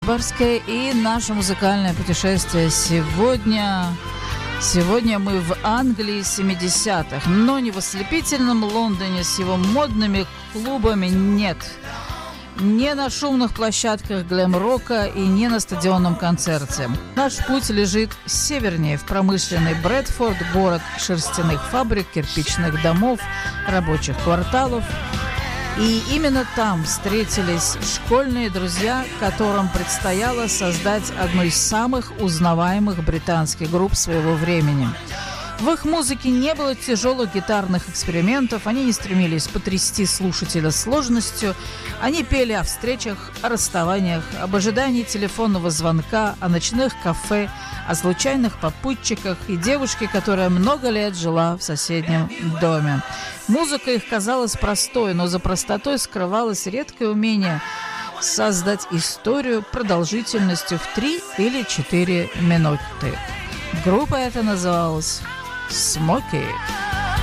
Барская и наше музыкальное путешествие сегодня мы в Англии 70-х, но не в ослепительном Лондоне с его модными клубами, нет. Не на шумных площадках глэм-рока и не на стадионном концерте. Наш путь лежит севернее, в промышленный Брэдфорд, город шерстяных фабрик, кирпичных домов, рабочих кварталов. И именно там встретились школьные друзья, которым предстояло создать одну из самых узнаваемых британских групп своего времени. В их музыке не было тяжелых гитарных экспериментов, они не стремились потрясти слушателя сложностью, они пели о встречах, о расставаниях, об ожидании телефонного звонка, о ночных кафе, о случайных попутчиках и девушке, которая много лет жила в соседнем доме. Музыка их казалась простой, но за простотой скрывалось редкое умение создать историю продолжительностью в 3 или 4 минуты. Группа эта называлась «Смоки».